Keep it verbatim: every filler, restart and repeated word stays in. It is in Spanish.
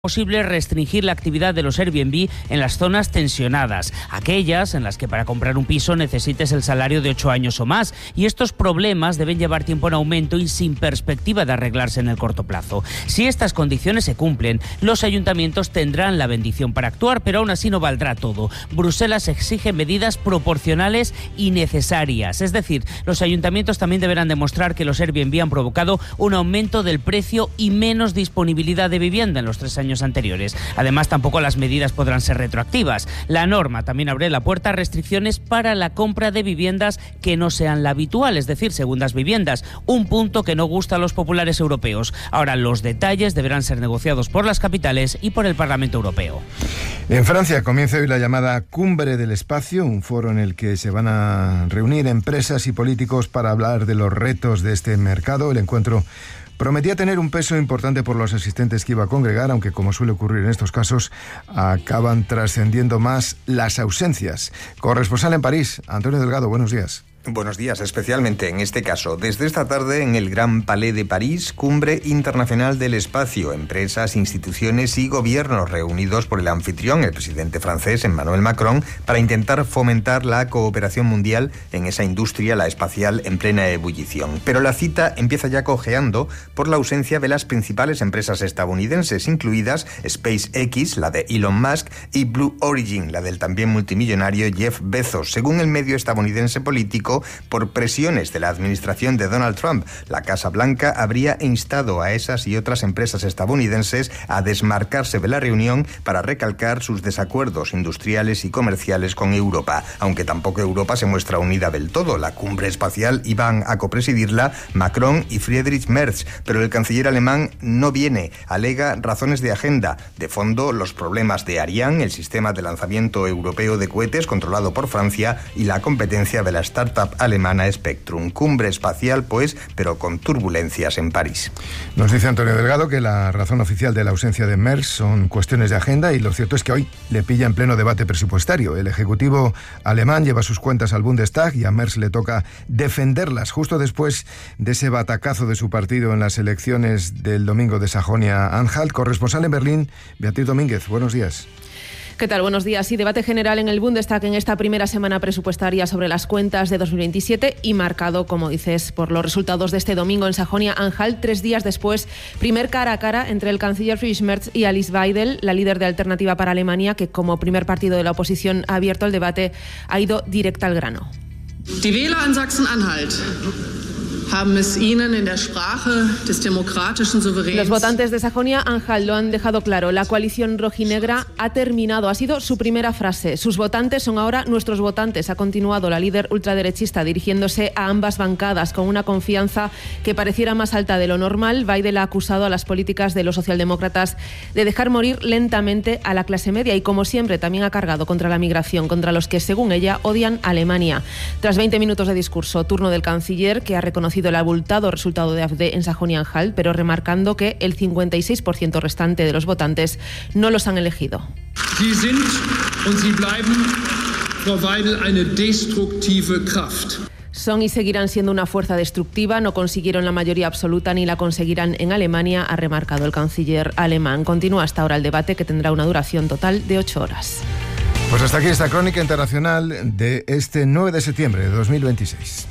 posible restringir la actividad de los Airbnb en las zonas tensionadas, aquellas en las que para comprar un piso necesites el salario de ocho años o más, y estos problemas deben llevar tiempo en aumento y sin perspectiva de arreglarse en el corto plazo. Si estas condiciones se cumplen, los ayuntamientos tendrán la bendición para actuar, pero aún así no valdrá todo. Bruselas exige medidas proporcionales y necesarias, es decir, los ayuntamientos también deberán demostrar que los Airbnb han provocado un aumento del precio y menos disponibilidad de vivienda en los tres años anteriores. Además, tampoco las medidas podrán ser retroactivas. La norma también abre la puerta a restricciones para la compra de viviendas que no sean la habitual, es decir, segundas viviendas, un punto que no gusta a los populares europeos. Ahora, los detalles deberán ser negociados por las capitales y por el Parlamento Europeo. En Francia comienza hoy la llamada Cumbre del Espacio, un foro en el que se van a reunir empresas y políticos para hablar de los retos de este mercado. El encuentro prometía tener un peso importante por los asistentes que iba a congregar, aunque, como suele ocurrir en estos casos, acaban trascendiendo más las ausencias. Corresponsal en París, Antonio Delgado, buenos días. Buenos días, especialmente en este caso. Desde esta tarde en el Gran Palais de París, Cumbre Internacional del Espacio, empresas, instituciones y gobiernos reunidos por el anfitrión, el presidente francés Emmanuel Macron, para intentar fomentar la cooperación mundial en esa industria, la espacial, en plena ebullición. Pero la cita empieza ya cojeando por la ausencia de las principales empresas estadounidenses, incluidas SpaceX, la de Elon Musk, y Blue Origin, la del también multimillonario Jeff Bezos, según el medio estadounidense político. Por presiones de la administración de Donald Trump, la Casa Blanca habría instado a esas y otras empresas estadounidenses a desmarcarse de la reunión para recalcar sus desacuerdos industriales y comerciales con Europa, aunque tampoco Europa se muestra unida del todo. La cumbre espacial iban a copresidirla Macron y Friedrich Merz, pero el canciller alemán no viene, alega razones de agenda. De fondo, los problemas de Ariane, el sistema de lanzamiento europeo de cohetes controlado por Francia, y la competencia de la startup alemana Spectrum. Cumbre espacial, pues, pero con turbulencias en París. Nos dice Antonio Delgado que la razón oficial de la ausencia de Merz son cuestiones de agenda, y lo cierto es que hoy le pilla en pleno debate presupuestario. El Ejecutivo alemán lleva sus cuentas al Bundestag y a Merz le toca defenderlas justo después de ese batacazo de su partido en las elecciones del domingo de Sajonia-Anhalt. Corresponsal en Berlín, Beatriz Domínguez, buenos días. ¿Qué tal? Buenos días. Sí, debate general en el Bundestag en esta primera semana presupuestaria sobre las cuentas de dos mil veintisiete y marcado, como dices, por los resultados de este domingo en Sajonia-Anhalt. Tres días después, primer cara a cara entre el canciller Friedrich Merz y Alice Weidel, la líder de Alternativa para Alemania, que como primer partido de la oposición ha abierto el debate, ha ido directa al grano. Die Wähler in Sachsen-Anhalt haben es ihnen in der Sprache des demokratischen Souveräns. Los votantes de Sajonia-Anhalt lo han dejado claro. La coalición rojinegra ha terminado. Ha sido su primera frase. Sus votantes son ahora nuestros votantes. Ha continuado la líder ultraderechista dirigiéndose a ambas bancadas con una confianza que pareciera más alta de lo normal. Weidel ha acusado a las políticas de los socialdemócratas de dejar morir lentamente a la clase media y, como siempre, también ha cargado contra la migración, contra los que, según ella, odian a Alemania. Tras veinte minutos de discurso, turno del canciller, que ha reconocido el abultado resultado de A F D en Sajonia-Anhalt, pero remarcando que el cincuenta y seis por ciento restante de los votantes no los han elegido. Sie sind und sie bleiben, Frau Weidel, eine destruktive Kraft. Son y seguirán siendo una fuerza destructiva, no consiguieron la mayoría absoluta ni la conseguirán en Alemania, ha remarcado el canciller alemán. Continúa hasta ahora el debate, que tendrá una duración total de ocho horas. Pues hasta aquí esta crónica internacional de este nueve de septiembre de dos mil veintiséis.